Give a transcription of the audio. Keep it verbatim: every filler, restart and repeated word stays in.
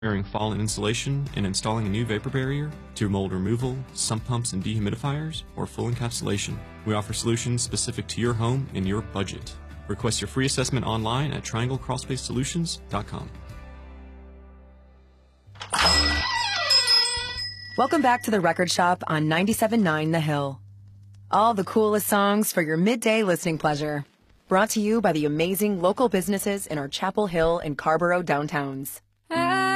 repairing fall insulation and installing a new vapor barrier, to mold removal, sump pumps and dehumidifiers, or full encapsulation. We offer solutions specific to your home and your budget. Request your free assessment online at triangle crawlspace solutions dot com. Welcome back to the Record Shop on ninety-seven point nine The Hill. All the coolest songs for your midday listening pleasure. Brought to you by the amazing local businesses in our Chapel Hill and Carborough downtowns.